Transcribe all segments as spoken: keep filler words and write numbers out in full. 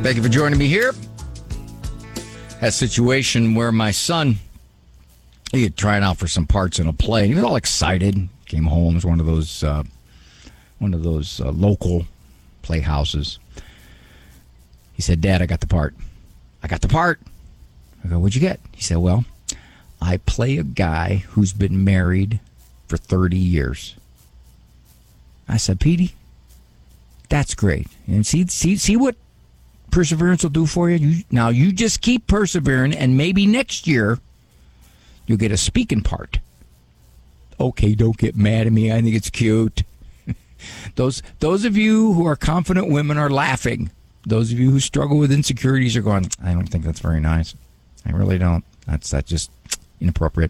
Thank you for joining me here. Had a situation where my son, he had tried out for some parts in a play. He was all excited. Came home. It was one of those, uh, one of those uh, local playhouses. He said, "Dad, I got the part. I got the part." I go, "What'd you get?" He said, "Well, I play a guy who's been married for thirty years. I said, "Petey, that's great. And see, see, see what perseverance will do for you. you. Now, you just keep persevering, and maybe next year you'll get a speaking part." Okay, don't get mad at me. I think it's cute. those those of you who are confident women are laughing. Those of you who struggle with insecurities are going, "I don't think that's very nice. I really don't. That's that's just inappropriate."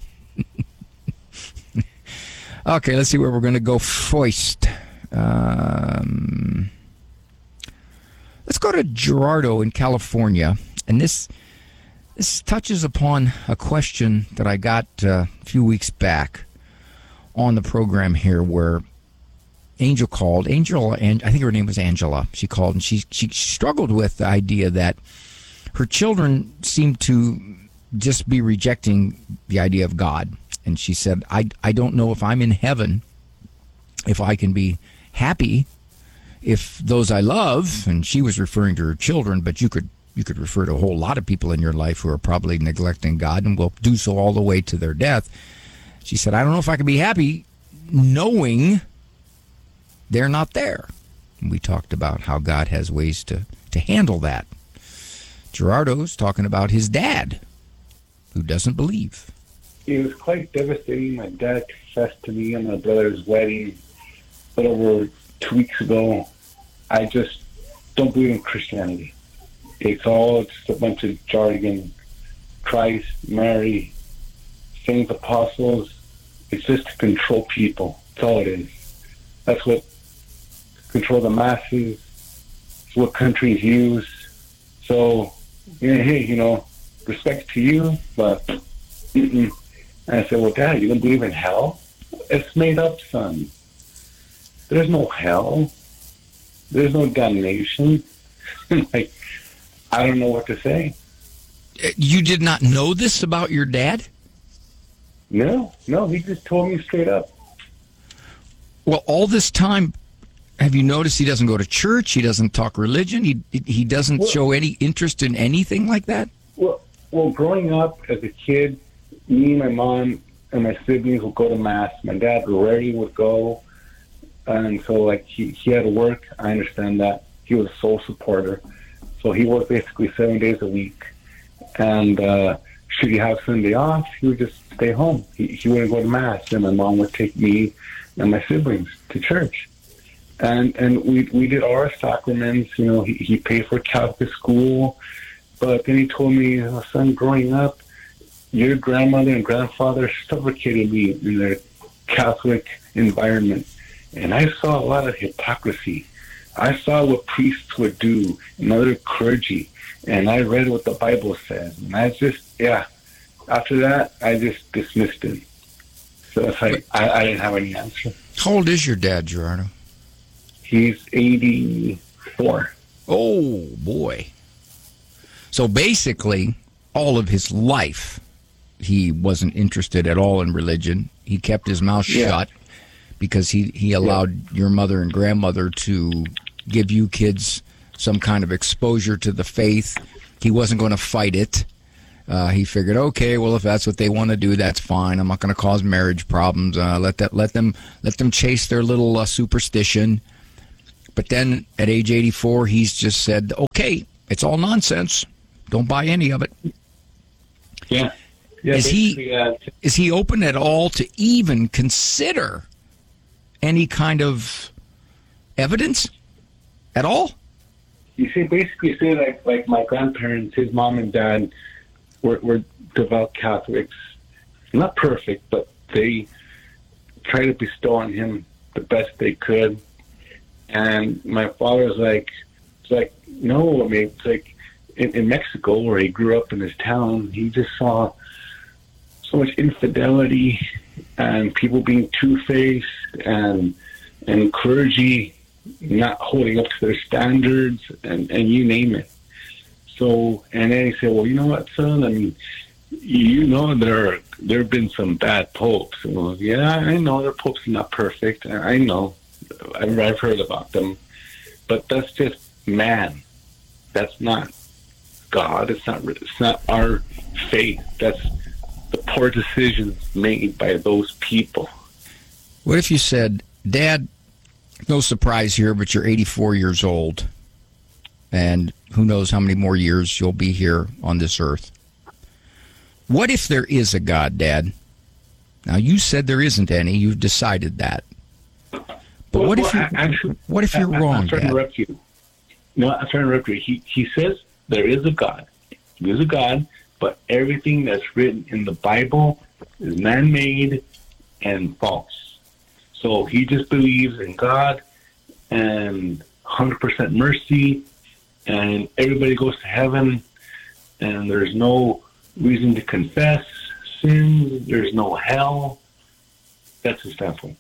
Okay, let's see where we're going to go first. Um, let's go to Gerardo in California. And this this touches upon a question that I got uh, a few weeks back on the program here, where Angel called. Angel, and I think her name was Angela. She called, and she she struggled with the idea that her children seemed to just be rejecting the idea of God. And she said, I, I don't know if I'm in heaven, if I can be happy, if those I love," and she was referring to her children, but you could you could refer to a whole lot of people in your life who are probably neglecting God and will do so all the way to their death. She said, "I don't know if I can be happy knowing they're not there." And we talked about how God has ways to, to handle that. Gerardo's talking about his dad, who doesn't believe. It was quite devastating. My dad confessed to me on my brother's wedding a little over two weeks ago. I just don't believe in Christianity. It's all just a bunch of jargon. Christ, Mary, saints, apostles. It's just to control people. That's all it is. That's what control the masses. It's what countries use. So, yeah, hey, you know, respect to you, but mm-mm. And I said, "Well, Dad, you don't believe in hell? It's made up, son. There's no hell. There's no damnation." Like, I don't know what to say. You did not know this about your dad? No, no, he just told me straight up. Well, all this time, have you noticed he doesn't go to church? He doesn't talk religion? He he doesn't well, show any interest in anything like that? Well, well, growing up as a kid, me, my mom, and my siblings would go to Mass. My dad rarely would go. And so, like, he, he had to work. I understand that. He was a sole supporter. So he worked basically seven days a week. And uh, should he have Sunday off, he would just stay home. He, he wouldn't go to Mass. And my mom would take me and my siblings to church. And and we we did all our sacraments. You know, he, he paid for Catholic school. But then he told me, oh, "Son, growing up, your grandmother and grandfather suffocated me in their Catholic environment. And I saw a lot of hypocrisy. I saw what priests would do and other clergy. And I read what the Bible says. And I just, yeah, after that, I just dismissed him." So it's like, I, I didn't have any answer. How old is your dad, Gerardo? He's eighty-four. Oh, boy. So basically, all of his life, he wasn't interested at all in religion. He kept his mouth yeah. shut because he, he allowed yeah. your mother and grandmother to give you kids some kind of exposure to the faith. He wasn't going to fight it. Uh, he figured, okay, well, if that's what they want to do, that's fine. I'm not going to cause marriage problems. Uh, let that let them let them chase their little uh, superstition. But then at age eighty-four, he's just said, okay, it's all nonsense. Don't buy any of it. Yeah. yeah is he uh, is he open at all to even consider any kind of evidence at all? You see, basically say like like my grandparents, his mom and dad were, were devout Catholics. Not perfect, but they tried to bestow on him the best they could. And my father's like, it's like, no, I mean, it's like in, in Mexico where he grew up in his town, he just saw so much infidelity and people being two-faced and and clergy not holding up to their standards, and, and you name it. So, and then he said, well, you know what, son? I mean, you know there are, there have been some bad popes. Well, yeah, I know their popes are not perfect. I know. I've, I've heard about them. But that's just man. That's not God. It's not, it's not our faith. That's the poor decisions made by those people. What if you said, Dad, no surprise here, but you're eighty-four years old, and who knows how many more years you'll be here on this earth. What if there is a God, Dad? Now, you said there isn't any. You've decided that. But well, what, well, if you, actually, what if you're I, wrong, I'm trying Dad? to interrupt you. No, I'm trying to interrupt you. He, he says there is a God. There is a God, but everything that's written in the Bible is man-made and false. So he just believes in God and one hundred percent mercy, and everybody goes to heaven, and there's no reason to confess sins. There's no hell. That's his standpoint.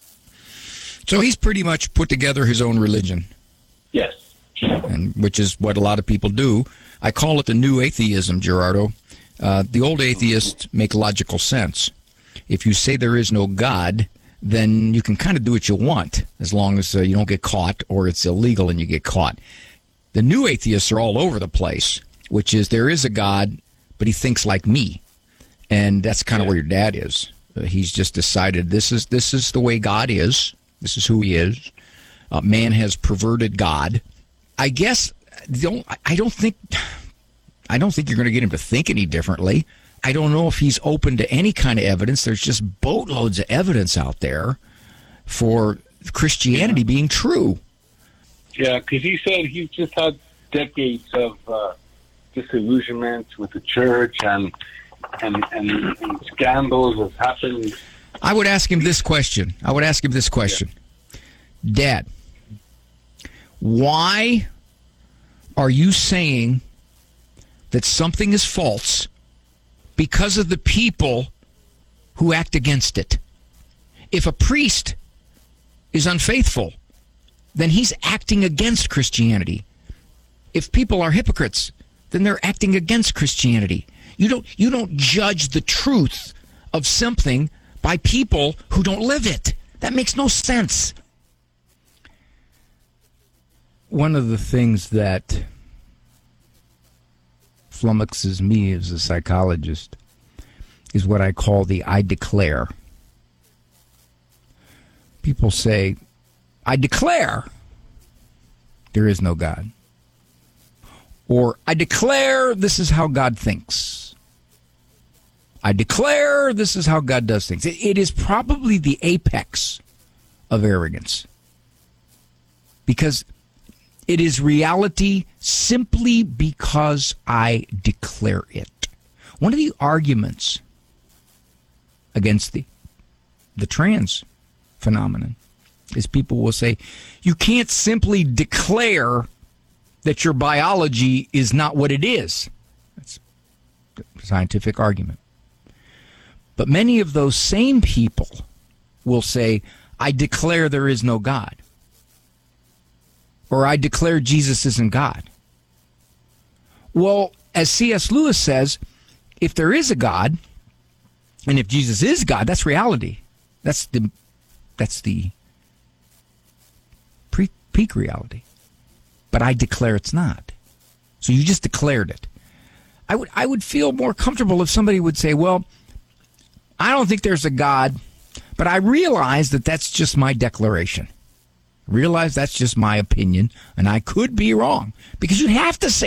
So he's pretty much put together his own religion. Yes. And which is what a lot of people do. I call it the new atheism, Gerardo. Uh, the old atheists make logical sense. If you say there is no God, then you can kind of do what you want, as long as uh, you don't get caught or it's illegal and you get caught. The new atheists are all over the place, which is there is a God, but he thinks like me. And that's kind of Yeah. where your dad is. Uh, he's just decided this is this is the way God is. This is who he is. Uh, man has perverted God. I guess don't, I don't think I don't think you're going to get him to think any differently. I don't know if he's open to any kind of evidence. There's just boatloads of evidence out there for Christianity being true. Yeah, because he said he's just had decades of uh, disillusionment with the church, and and, and and scandals have happened. I would ask him this question. I would ask him this question. Dad, why are you saying that something is false because of the people who act against it? If a priest is unfaithful, then he's acting against Christianity. If people are hypocrites, then they're acting against Christianity. You don't you don't judge the truth of something by people who don't live it. That makes no sense. One of the things that flummoxes me as a psychologist is what I call the I declare. People say, I declare there is no God. Or I declare this is how God thinks. I declare this is how God does things. It, it is probably the apex of arrogance. Because it is reality simply because I declare it. One of the arguments against the the trans phenomenon is people will say, you can't simply declare that your biology is not what it is. That's a scientific argument. But many of those same people will say, I declare there is no God. Or I declare Jesus isn't God. Well, as C S Lewis says, if there is a God, and if Jesus is God, that's reality. That's the that's the pre- peak reality. But I declare it's not. So you just declared it. I would I would feel more comfortable if somebody would say, well, I don't think there's a God, but I realize that that's just my declaration. Realize that's just my opinion, and I could be wrong. Because you have to say